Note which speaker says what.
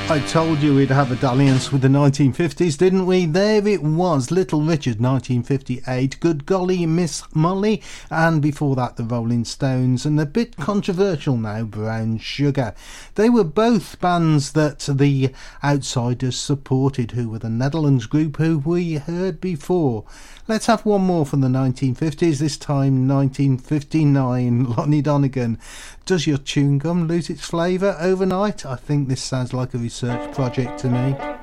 Speaker 1: I told you we'd have a dalliance with the 1950s, didn't we? There it was, Little Richard, 1958, Good Golly Miss Molly, and before that the Rolling Stones, and a bit controversial now, Brown Sugar. They were both bands that the Outsiders supported, who were the Netherlands group who we heard before. Let's have one more from the 1950s, this time 1959, Lonnie Donegan. Does your chewing gum lose its flavour overnight? I think this sounds like a research project to me.